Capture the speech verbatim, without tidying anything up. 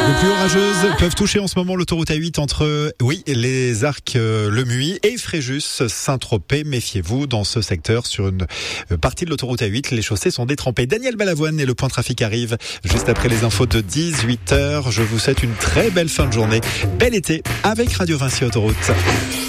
Les pluies orageuses peuvent toucher en ce moment l'autoroute A huit entre, oui, les Arcs, euh, Le Muy et Fréjus, Saint-Tropez. Méfiez-vous dans ce secteur sur une partie de l'autoroute A huit. Les chaussées sont détrempées. Daniel Balavoine et le point trafic arrive juste après les infos de dix-huit heures. Je vous souhaite une très belle fin de journée. Bel été avec Radio Vinci Autoroute.